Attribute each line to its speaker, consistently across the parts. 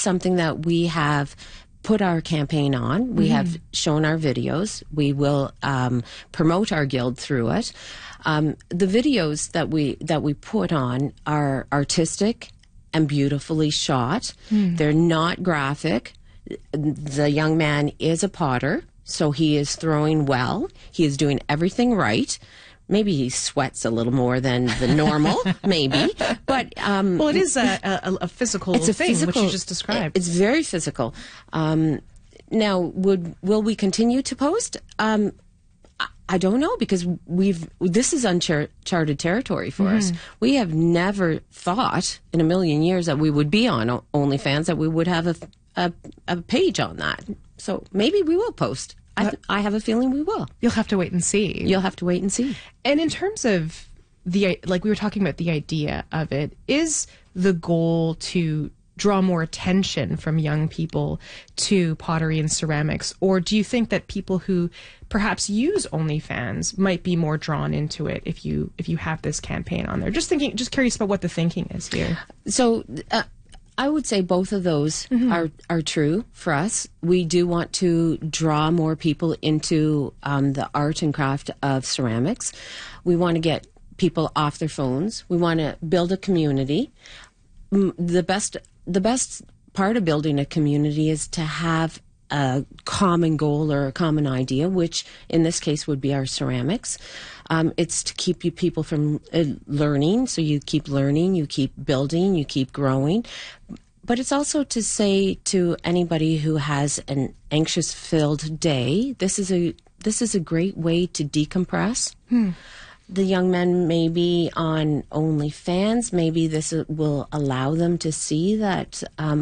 Speaker 1: something that we have put our campaign on. We have shown our videos. We will promote our guild through it. The videos that we put on are artistic and beautifully shot. They're not graphic. The young man is a potter, so he is throwing well. He is doing everything right. Maybe he sweats a little more than the normal, maybe. But
Speaker 2: well, it is a physical thing, which you just described.
Speaker 1: It's very physical. Now, will we continue to post? I don't know, because this is uncharted territory for us. We have never thought in a million years that we would be on OnlyFans, that we would have a page on that. So maybe we will post. I have a feeling we will.
Speaker 2: You'll have to wait and see.
Speaker 1: You'll have to wait and see.
Speaker 2: And in terms of like we were talking about the idea of it, is the goal to draw more attention from young people to pottery and ceramics? Or do you think that people who perhaps use OnlyFans might be more drawn into it if you have this campaign on there? Just curious about what the thinking is here.
Speaker 1: So, I would say both of those are true for us. We do want to draw more people into the art and craft of ceramics. We want to get people off their phones. We want to build a community. The best part of building a community is to have a common goal or a common idea, which in this case would be our ceramics. It's to keep you people from learning, so you keep learning, you keep building, you keep growing. But it's also to say to anybody who has an anxious-filled day, this is a great way to decompress. The young men may be on OnlyFans. Maybe this will allow them to see that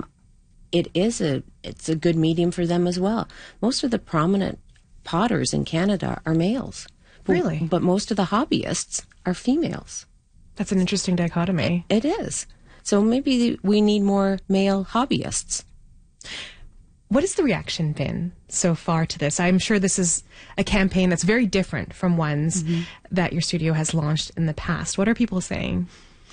Speaker 1: it's a good medium for them as well. Most of the prominent potters in Canada are males.
Speaker 2: Really?
Speaker 1: But most of the hobbyists are females.
Speaker 2: That's an interesting dichotomy.
Speaker 1: It is. So maybe we need more male hobbyists.
Speaker 2: What has the reaction been so far to this? I'm sure this is a campaign that's very different from ones that your studio has launched in the past. What are people saying?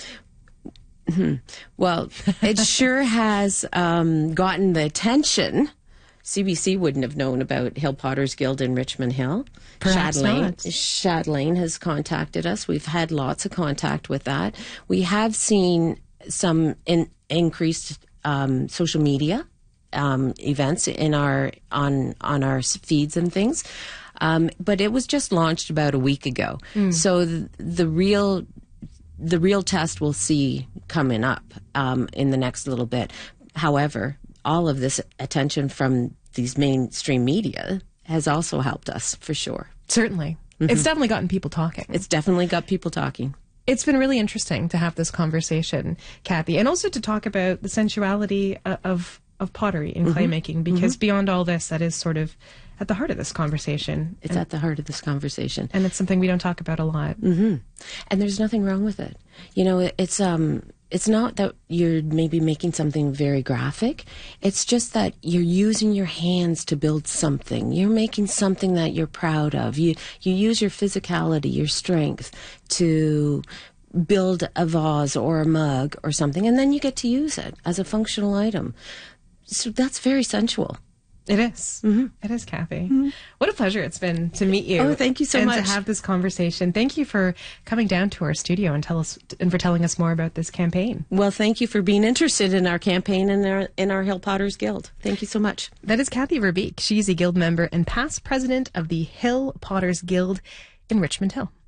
Speaker 1: Well, it sure has gotten the attention. CBC wouldn't have known about Hill Potters Guild in Richmond Hill.
Speaker 2: Perhaps not.
Speaker 1: Chatelaine has contacted us. We've had lots of contact with that. We have seen some increased social media events on our feeds and things, but it was just launched about a week ago. So the real test we'll see coming up in the next little bit. However, all of this attention from these mainstream media has also helped us, for sure.
Speaker 2: Certainly. It's definitely gotten people talking.
Speaker 1: It's definitely got people talking.
Speaker 2: It's been really interesting to have this conversation, Kathy, and also to talk about the sensuality of pottery and clay making, because beyond all this, that is sort of at the heart of this conversation.
Speaker 1: It's at the heart of this conversation.
Speaker 2: And it's something we don't talk about a lot.
Speaker 1: And there's nothing wrong with it. You know, it's not that you're maybe making something very graphic. It's just that you're using your hands to build something. You're making something that you're proud of. You use your physicality, your strength to build a vase or a mug or something, and then you get to use it as a functional item. So that's very sensual.
Speaker 2: It is. It is, Kathy. What a pleasure it's been to meet you.
Speaker 1: Oh, thank you so much.
Speaker 2: And to have this conversation. Thank you for coming down to our studio and for telling us more about this campaign.
Speaker 1: Well, thank you for being interested in our campaign and in our Hill Potters Guild. Thank you so much.
Speaker 2: That is Kathy Verbeek. She's a guild member and past president of the Hill Potters Guild in Richmond Hill.